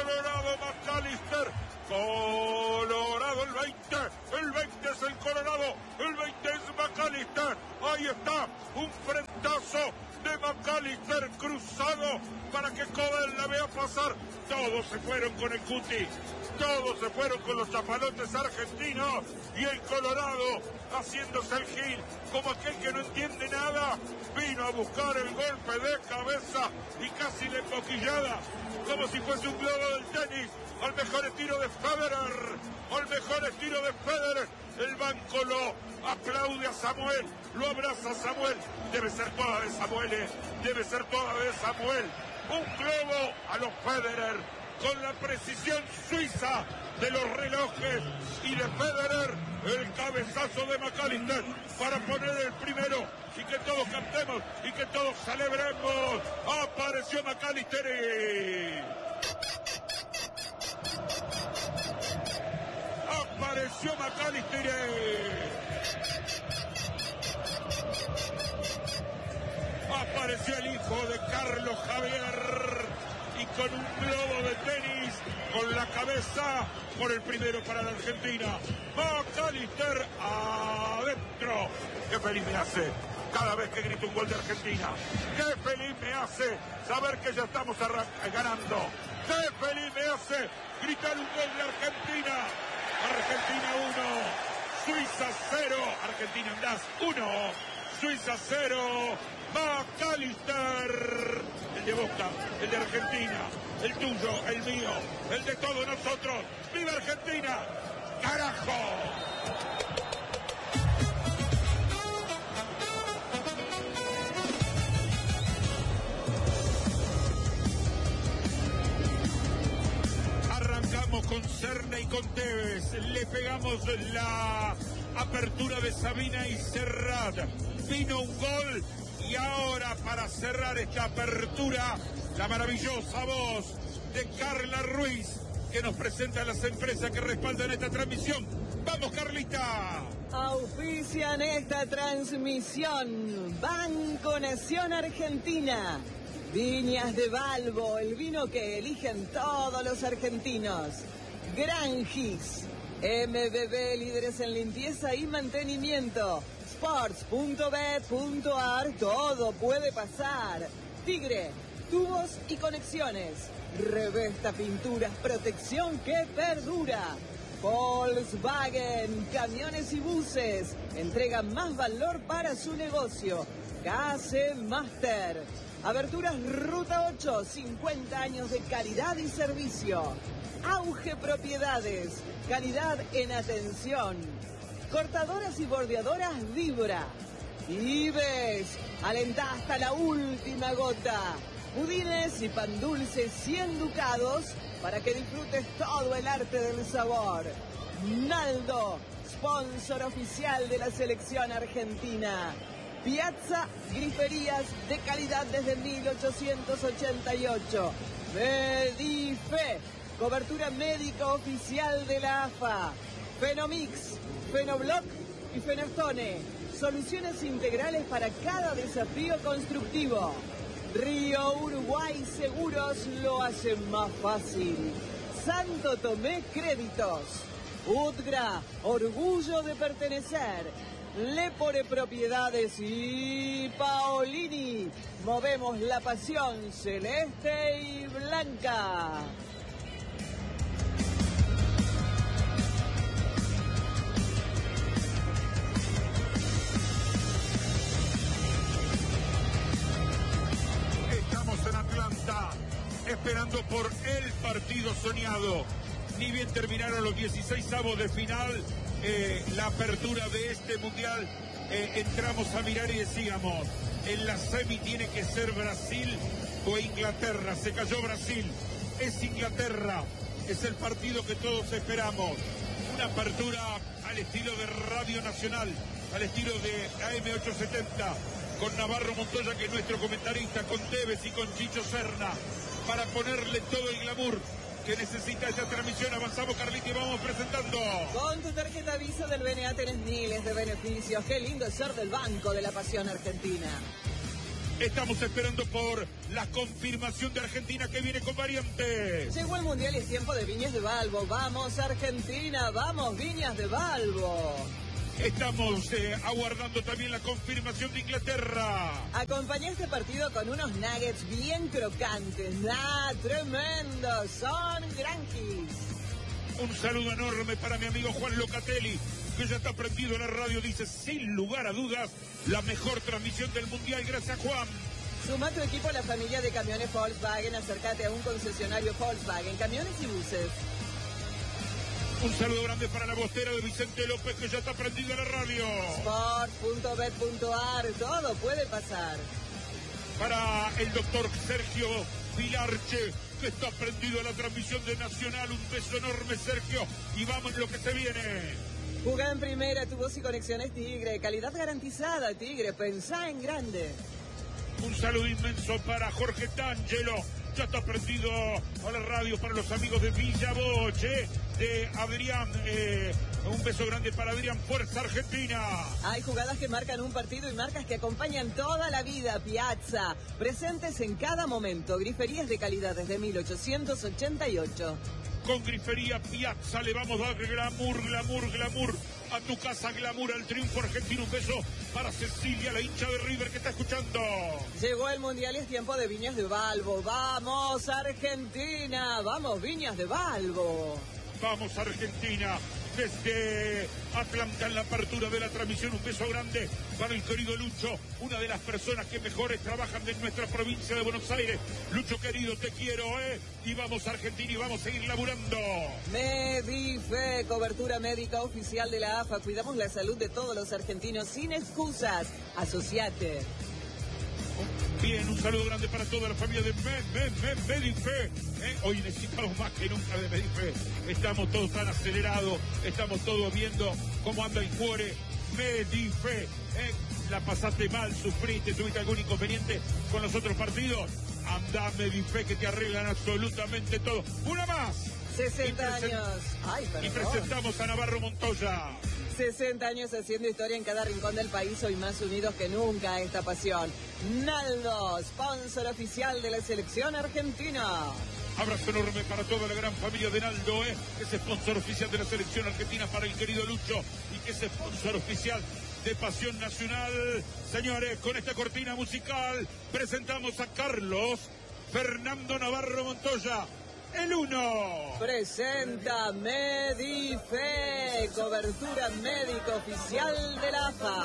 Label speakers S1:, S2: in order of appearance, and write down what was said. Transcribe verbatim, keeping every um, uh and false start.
S1: Colorado McAllister. Colorado el veinte, el veinte es el Colorado, el veinte es McAllister. Ahí está, un frentazo de McAllister cruzado para que Cobel la vea pasar. Todos se fueron con el cuti, todos se fueron con los chapalotes argentinos y el Colorado haciéndose el gil como aquel que no entiende nada. Vino a buscar el golpe de cabeza y casi la emboquillada, como si fuese un globo del tenis. Al mejor estilo de Federer, al mejor estilo de Federer. El banco lo aplaude a Samuel, lo abraza a Samuel. Debe ser toda de Samuel, eh. debe ser toda de Samuel. Un globo a los Federer, con la precisión suiza de los relojes y de Federer, el cabezazo de McAllister para poner el primero y que todos cantemos y que todos celebremos. Apareció McAllister. Apareció McAllister. Apareció el hijo de Carlos Javier y con un globo de tenis con la cabeza por el primero para la Argentina. McAllister adentro. Qué feliz me hace cada vez que grito un gol de Argentina. Qué feliz me hace saber que ya estamos ganando. Qué feliz me hace gritar un gol de Argentina. Argentina uno, Suiza cero, Argentina andás uno, Suiza cero, McAllister, el de Boca, el de Argentina, el tuyo, el mío, el de todos nosotros. ¡Viva Argentina! ¡Carajo! Con Serna y con Tevez, le pegamos la apertura de Sabina y Serrat, vino un gol y ahora para cerrar esta apertura, la maravillosa voz de Carla Ruiz, que nos presenta las empresas que respaldan esta transmisión. ¡Vamos, Carlita!
S2: Auspician esta transmisión Banco Nación Argentina, Viñas de Balbo, el vino que eligen todos los argentinos. Gran Gis, M B B, líderes en limpieza y mantenimiento. Sports punto bet punto ar, todo puede pasar. Tigre, tubos y conexiones. Revesta Pinturas, protección que perdura. Volkswagen, camiones y buses, entregan más valor para su negocio. Case Master. Aberturas Ruta ocho, cincuenta años de calidad y servicio. Auge Propiedades, calidad en atención. Cortadoras y bordeadoras Vibra. Ives, alentá hasta la última gota. Budines y pan dulce cien ducados para que disfrutes todo el arte del sabor. Naldo, sponsor oficial de la selección argentina. Piazza Griferías de calidad desde mil ochocientos ochenta y ocho. Medife, cobertura médica oficial de la A F A. Fenomix, Fenobloc y Fenastone, soluciones integrales para cada desafío constructivo. Río Uruguay Seguros lo hace más fácil. Santo Tomé Créditos. Utgra, orgullo de pertenecer. Lepore Propiedades y Paolini. Movemos la pasión celeste y blanca.
S1: Estamos en Atlanta, esperando por el partido soñado. Ni bien terminaron los dieciseisavos de final, eh, la apertura de este mundial, eh, entramos a mirar y decíamos, en la semi tiene que ser Brasil o Inglaterra. Se cayó Brasil, es Inglaterra, es el partido que todos esperamos. Una apertura al estilo de Radio Nacional, al estilo de A M ochocientos setenta, con Navarro Montoya, que es nuestro comentarista, con Tevez y con Chicho Serna, para ponerle todo el glamour que necesita esta transmisión. Avanzamos, Carlita, y vamos presentando.
S2: Con tu tarjeta Visa del B N A tenés miles de beneficios. Qué lindo es ser del Banco de la Pasión Argentina.
S1: Estamos esperando por la confirmación de Argentina que viene con variantes.
S2: Llegó el Mundial y es tiempo de Viñas de Balbo. ¡Vamos Argentina! ¡Vamos Viñas de Balbo!
S1: Estamos eh, aguardando también la confirmación de Inglaterra.
S2: Acompañé este partido con unos nuggets bien crocantes. ¡Ah, tremendos! Son granquis.
S1: Un saludo enorme para mi amigo Juan Locatelli, que ya está prendido en la radio. Dice, sin lugar a dudas, la mejor transmisión del Mundial. Gracias, Juan.
S2: Suma tu equipo a la familia de camiones Volkswagen. Acércate a un concesionario Volkswagen, camiones y buses.
S1: Un saludo grande para la bostera de Vicente López, que ya está prendido en la radio.
S2: sport punto bet punto a r, todo puede pasar.
S1: Para el doctor Sergio Pilarche, que está prendido a la transmisión de Nacional. Un beso enorme, Sergio, y vamos lo que se viene.
S2: Jugá en primera, tu voz y conexiones Tigre, calidad garantizada, Tigre, pensá en grande.
S1: Un saludo inmenso para Jorge D'Angelo, ya está prendido a la radio. Para los amigos de Villa Boche, de Adrián, eh, un beso grande para Adrián, Fuerza Argentina.
S2: Hay jugadas que marcan un partido y marcas que acompañan toda la vida. Piazza, presentes en cada momento, griferías de calidad desde mil ochocientos ochenta y ocho.
S1: Con Grifería Piazza le vamos a dar glamour, glamour, glamour a tu casa, glamour al triunfo argentino. Un beso para Cecilia, la hincha de River que está escuchando.
S2: Llegó el Mundial y es tiempo de Viñas de Balbo. ¡Vamos Argentina! ¡Vamos Viñas de Balbo!
S1: Vamos Argentina, desde Atlanta en la apertura de la transmisión. Un beso grande para el querido Lucho, una de las personas que mejores trabajan de nuestra provincia de Buenos Aires. Lucho querido, te quiero, ¿eh? Y vamos Argentina y vamos a seguir laburando.
S2: Medife, cobertura médica oficial de la A F A. Cuidamos la salud de todos los argentinos sin excusas. Asociate.
S1: Bien, un saludo grande para toda la familia de Med, Med, Med, Medife. ¿Eh? Hoy necesitamos más que nunca de Medife. Estamos todos tan acelerados, estamos todos viendo cómo anda el cuore. Medife, ¿eh? La pasaste mal, sufriste, tuviste algún inconveniente con los otros partidos. Anda Medife, que te arreglan absolutamente todo. ¡Una más!
S2: sesenta años. Ay, perdón.
S1: Y presentamos a Navarro Montoya.
S2: sesenta años haciendo historia en cada rincón del país, hoy más unidos que nunca esta pasión. Naldo, sponsor oficial de la selección argentina.
S1: Abrazo enorme para toda la gran familia de Naldo, ¿eh? que es sponsor oficial de la selección argentina, para el querido Lucho, y que es sponsor oficial de Pasión Nacional. Señores, con esta cortina musical presentamos a Carlos Fernando Navarro Montoya. El uno.
S2: Presenta Medife, cobertura médica oficial de la A F A.